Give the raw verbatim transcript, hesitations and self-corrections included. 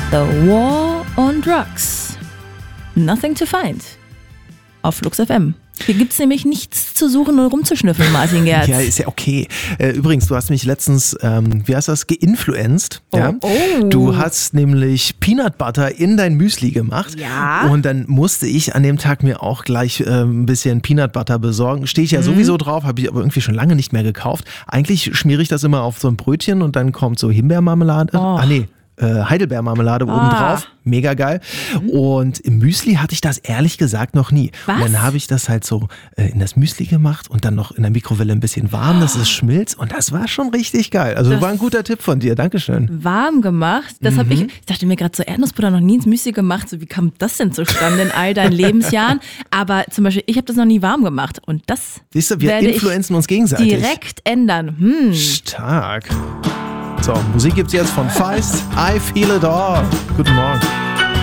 The War on Drugs. Nothing to find. Auf Flux F M. Hier gibt's nämlich nichts zu suchen und rumzuschnüffeln, Martin Gerz. Ja, ist ja okay. Äh, übrigens, du hast mich letztens, ähm, wie heißt das, geinfluenced. Oh, ja? oh. Du hast nämlich Peanut Butter in dein Müsli gemacht. Ja. Und dann musste ich an dem Tag mir auch gleich äh, ein bisschen Peanut Butter besorgen. Stehe ich ja mhm. sowieso drauf, habe ich aber irgendwie schon lange nicht mehr gekauft. Eigentlich schmiere ich das immer auf so ein Brötchen und dann kommt so Himbeermarmelade. Oh. Ah, nee. Heidelbeermarmelade ah. obendrauf, mega geil. Mhm. Und im Müsli hatte ich das ehrlich gesagt noch nie. Was? Und dann habe ich das halt so äh, in das Müsli gemacht und dann noch in der Mikrowelle ein bisschen warm, dass es schmilzt und das war schon richtig geil. Also das war ein guter Tipp von dir, Dankeschön. Warm gemacht? Das mhm. habe ich, ich dachte mir gerade so, Erdnussbutter noch nie ins Müsli gemacht, so wie kam das denn zustande in all deinen Lebensjahren? Aber zum Beispiel, ich habe das noch nie warm gemacht und das Siehst du, wir werde influenzen uns gegenseitig. direkt ändern. Hm. Stark. So, Musik gibt's jetzt von Feist. I Feel It All. Guten Morgen.